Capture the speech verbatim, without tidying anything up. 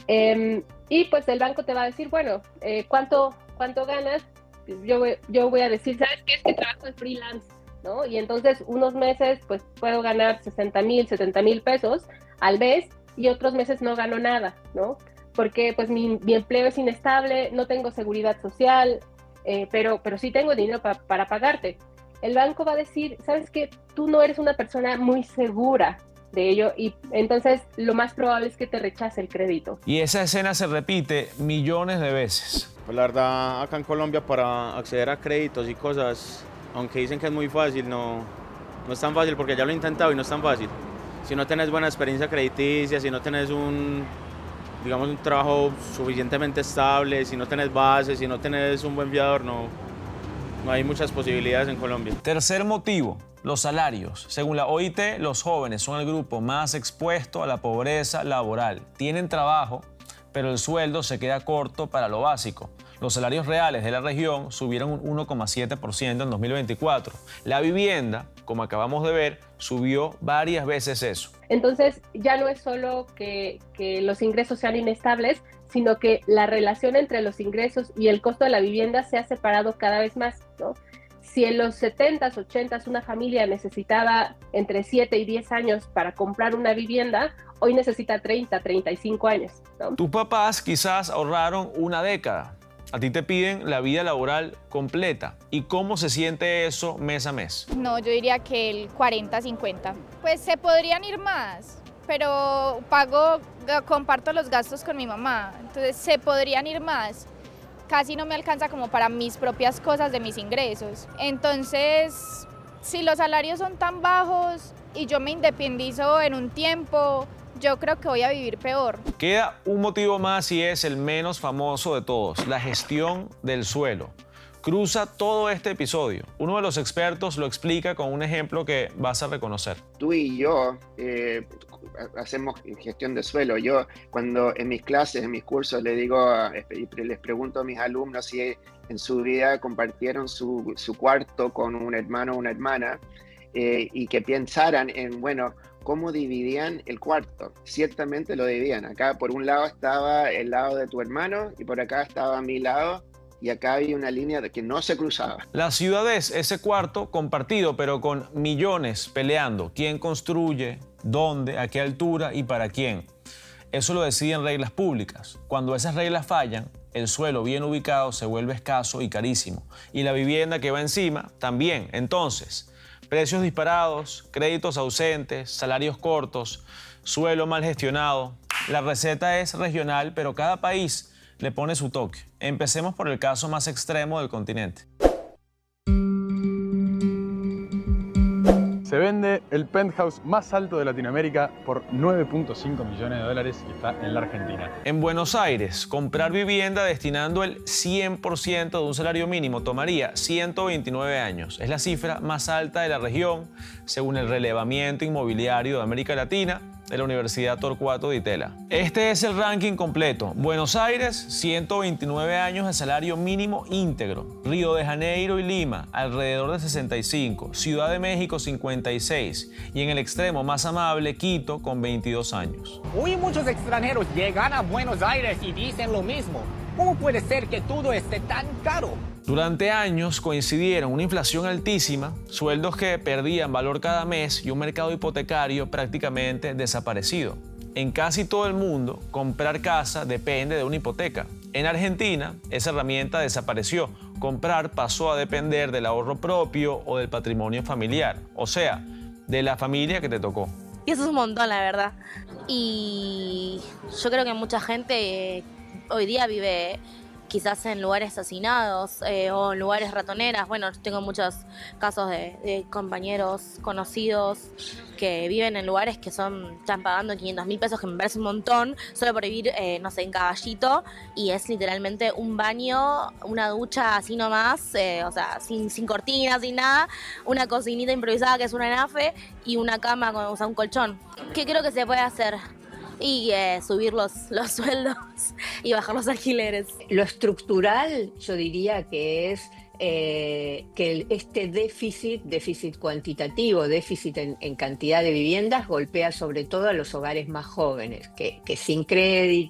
Eh, y pues el banco te va a decir, bueno, eh, ¿cuánto, ¿cuánto ganas? Yo, voy- yo voy a decir, ¿sabes qué? Es que trabajo de freelance, ¿no? Y entonces unos meses pues puedo ganar sesenta mil, setenta mil pesos al mes y otros meses no gano nada, ¿no? Porque pues mi, mi empleo es inestable, no tengo seguridad social, eh, pero, pero sí tengo dinero pa- para pagarte. El banco va a decir, ¿sabes qué? Tú no eres una persona muy segura de ello y entonces lo más probable es que te rechace el crédito. Y esa escena se repite millones de veces. Pues la verdad, acá en Colombia para acceder a créditos y cosas, aunque dicen que es muy fácil, no, no es tan fácil porque ya lo he intentado y no es tan fácil. Si no tenés buena experiencia crediticia, si no tenés un, digamos, un trabajo suficientemente estable, si no tenés bases, si no tenés un buen fiador, no, no hay muchas posibilidades en Colombia. Tercer motivo, los salarios. Según la O I T, los jóvenes son el grupo más expuesto a la pobreza laboral. Tienen trabajo, pero el sueldo se queda corto para lo básico. Los salarios reales de la región subieron un uno coma siete por ciento en dos mil veinticuatro. La vivienda, como acabamos de ver, subió varias veces eso. Entonces ya no es solo que, que los ingresos sean inestables, sino que la relación entre los ingresos y el costo de la vivienda se ha separado cada vez más, ¿no? Si en los setentas, ochentas una familia necesitaba entre siete y diez años para comprar una vivienda, hoy necesita treinta, treinta y cinco años, ¿no? Tus papás quizás ahorraron una década. A ti te piden la vida laboral completa. ¿Y cómo se siente eso mes a mes? No, yo diría que el cuarenta cincuenta. Pues se podrían ir más, pero pago, comparto los gastos con mi mamá, entonces se podrían ir más. Casi no me alcanza como para mis propias cosas de mis ingresos. Entonces, si los salarios son tan bajos y yo me independizo en un tiempo, yo creo que voy a vivir peor. Queda un motivo más y es el menos famoso de todos, la gestión del suelo. Cruza todo este episodio. Uno de los expertos lo explica con un ejemplo que vas a reconocer. Tú y yo eh, hacemos gestión de suelo. Yo cuando en mis clases, en mis cursos, les digo, les pregunto a mis alumnos si en su vida compartieron su, su cuarto con un hermano o una hermana eh, y que pensaran en, bueno, cómo dividían el cuarto. Ciertamente lo dividían. Acá por un lado estaba el lado de tu hermano y por acá estaba mi lado. Y acá había una línea de que no se cruzaba. La ciudad es ese cuarto compartido, pero con millones peleando. ¿Quién construye? ¿Dónde? ¿A qué altura? ¿Y para quién? Eso lo deciden reglas públicas. Cuando esas reglas fallan, el suelo bien ubicado se vuelve escaso y carísimo. Y la vivienda que va encima también. Entonces, precios disparados, créditos ausentes, salarios cortos, suelo mal gestionado. La receta es regional, pero cada país le pone su toque. Empecemos por el caso más extremo del continente. Se vende el penthouse más alto de Latinoamérica por nueve punto cinco millones de dólares y está en la Argentina. En Buenos Aires, comprar vivienda destinando el cien por ciento de un salario mínimo tomaría ciento veintinueve años. Es la cifra más alta de la región, según el relevamiento inmobiliario de América Latina de la Universidad Torcuato Di Tella. Este es el ranking completo. Buenos Aires, ciento veintinueve años de salario mínimo íntegro. Río de Janeiro y Lima, alrededor de sesenta y cinco. Ciudad de México, cincuenta y seis. Y en el extremo más amable, Quito, con veintidós años. Hoy muchos extranjeros llegan a Buenos Aires y dicen lo mismo. ¿Cómo puede ser que todo esté tan caro? Durante años coincidieron una inflación altísima, sueldos que perdían valor cada mes y un mercado hipotecario prácticamente desaparecido. En casi todo el mundo, comprar casa depende de una hipoteca. En Argentina, esa herramienta desapareció. Comprar pasó a depender del ahorro propio o del patrimonio familiar, o sea, de la familia que te tocó. Y eso es un montón, la verdad. Y yo creo que mucha gente eh, hoy día vive quizás en lugares hacinados eh, o en lugares ratoneras. Bueno, tengo muchos casos de, de compañeros conocidos que viven en lugares que son, están pagando quinientos mil pesos, que me parece un montón, solo por vivir, eh, no sé, en Caballito, y es literalmente un baño, una ducha así nomás, eh, o sea, sin, sin cortinas, sin nada, una cocinita improvisada que es una nafe y una cama con, o sea, un colchón. ¿Qué creo que se puede hacer? Y eh, subir los, los sueldos y bajar los alquileres. Lo estructural, yo diría que es eh, que este déficit, déficit cuantitativo, déficit en, en cantidad de viviendas, golpea sobre todo a los hogares más jóvenes, que, que sin crédito